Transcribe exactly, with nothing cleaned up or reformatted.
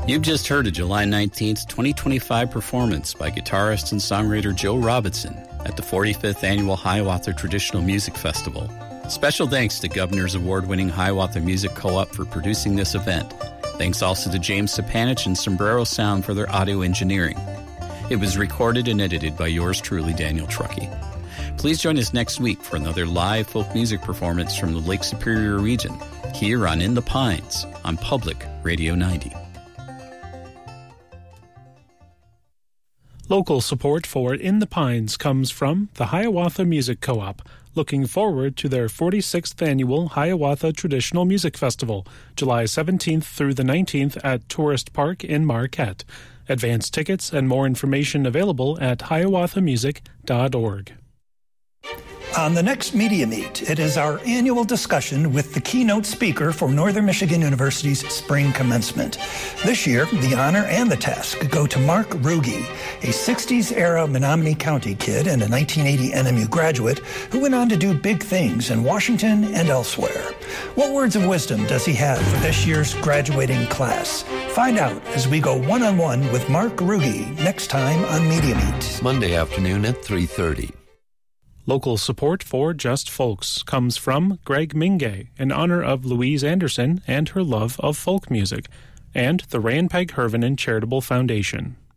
You've just heard a July nineteenth, twenty twenty-five performance by guitarist and songwriter Joe Robinson at the forty-fifth Annual Hiawatha Traditional Music Festival. Special thanks to Governor's Award-winning Hiawatha Music Co-op for producing this event. Thanks also to James Sapanich and Sombrero Sound for their audio engineering. It was recorded and edited by yours truly, Daniel Truckee. Please join us next week for another live folk music performance from the Lake Superior region, here on In the Pines on Public Radio ninety. Local support for In the Pines comes from the Hiawatha Music Co-op, looking forward to their forty-sixth Annual Hiawatha Traditional Music Festival, July seventeenth through the nineteenth at Tourist Park in Marquette. Advance tickets and more information available at hiawatha music dot org. On the next Media Meet, it is our annual discussion with the keynote speaker for Northern Michigan University's spring commencement. This year, the honor and the task go to Mark Ruge, a sixties-era Menominee County kid and a nineteen eighty N M U graduate who went on to do big things in Washington and elsewhere. What words of wisdom does he have for this year's graduating class? Find out as we go one-on-one with Mark Ruge next time on Media Meet. Monday afternoon at three thirty. Local support for Just Folks comes from Greg Mingay in honor of Louise Anderson and her love of folk music, and the Rand Peg Hervinen Charitable Foundation.